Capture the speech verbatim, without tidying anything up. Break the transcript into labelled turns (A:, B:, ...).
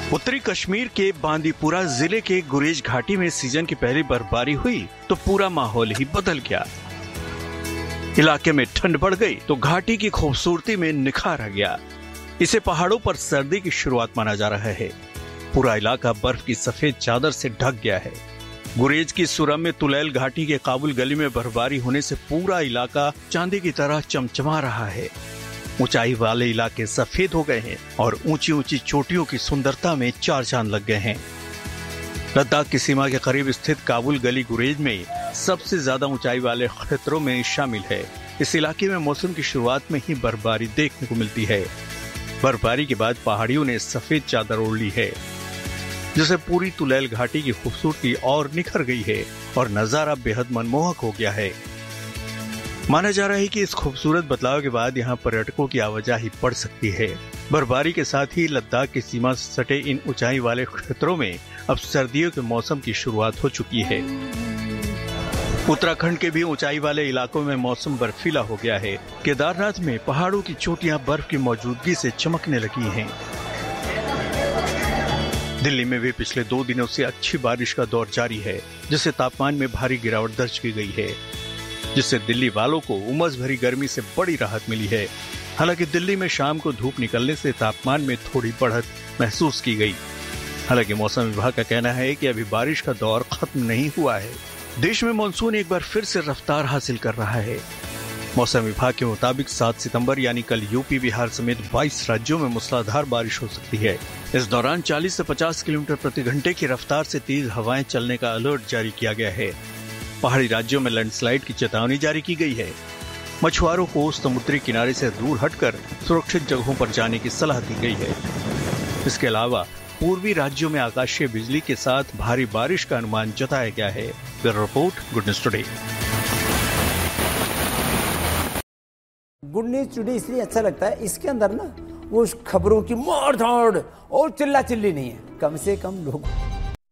A: उत्तरी कश्मीर के बांदीपुरा जिले के गुरेज घाटी में सीजन की पहली बर्फबारी हुई तो पूरा माहौल ही बदल गया। इलाके में ठंड बढ़ गई तो घाटी की खूबसूरती में निखार आ गया। इसे पहाड़ों पर सर्दी की शुरुआत माना जा रहा है। पूरा इलाका बर्फ की सफेद चादर से ढक गया है। गुरेज की सुरम्य तुलैल घाटी के काबुल गली में बर्फबारी होने से पूरा इलाका चांदी की तरह चमचमा रहा है। ऊंचाई वाले इलाके सफेद हो गए हैं और ऊंची ऊंची चोटियों की सुंदरता में चार चांद लग गए हैं। लद्दाख की सीमा के करीब स्थित काबुल गली गुरेज में सबसे ज्यादा ऊंचाई वाले क्षेत्रों में शामिल है। इस इलाके में मौसम की शुरुआत में ही बर्फबारी देखने को मिलती है। बर्फबारी के बाद पहाड़ियों ने सफेद चादर ओढ़ ली है, जिससे पूरी तुलैल घाटी की खूबसूरती और निखर गई है और नजारा बेहद मनमोहक हो गया है। माना जा रहा है कि इस खूबसूरत बदलाव के बाद यहाँ पर्यटकों की आवाजाही बढ़ सकती है। बर्फबारी के साथ ही लद्दाख की सीमा से सटे इन ऊंचाई वाले क्षेत्रों में अब सर्दियों के मौसम की शुरुआत हो चुकी है। उत्तराखंड के भी ऊंचाई वाले इलाकों में मौसम बर्फीला हो गया है। केदारनाथ में पहाड़ों की चोटियां बर्फ की मौजूदगी से चमकने लगी हैं। दिल्ली में भी पिछले दो दिनों से अच्छी बारिश का दौर जारी है, जिससे तापमान में भारी गिरावट दर्ज की गई है, जिससे दिल्ली वालों को उमस भरी गर्मी से बड़ी राहत मिली है। हालांकि दिल्ली में शाम को धूप निकलने से तापमान में थोड़ी बढ़त महसूस की गई। हालांकि मौसम विभाग का कहना है कि अभी बारिश का दौर खत्म नहीं हुआ है। देश में मानसून एक बार फिर से रफ्तार हासिल कर रहा है। मौसम विभाग के मुताबिक सात सितंबर यानी कल यूपी बिहार समेत बाईस राज्यों में मूसलाधार बारिश हो सकती है। इस दौरान चालीस से पचास किलोमीटर प्रति घंटे की रफ्तार से तेज हवाएं चलने का अलर्ट जारी किया गया है। पहाड़ी राज्यों में लैंडस्लाइड की चेतावनी जारी की गई है। मछुआरों को समुद्री किनारे से दूर हटकर सुरक्षित जगहों पर जाने की सलाह दी गई है। इसके अलावा पूर्वी राज्यों में आकाशीय बिजली के साथ भारी बारिश का अनुमान जताया गया है। Bureau report, good news today.
B: Good news today इसलिए अच्छा लगता है, इसके अंदर ना वो खबरों की मार धाड़ और चिल्ला चिल्ली नहीं है। कम से कम लोग